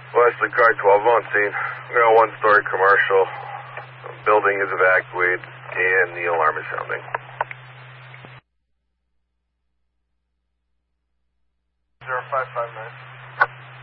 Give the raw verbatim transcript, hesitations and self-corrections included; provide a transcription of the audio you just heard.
Wesley Car twelve on scene. We got a one-story commercial. The building is evacuated, and the alarm is sounding. zero five five nine.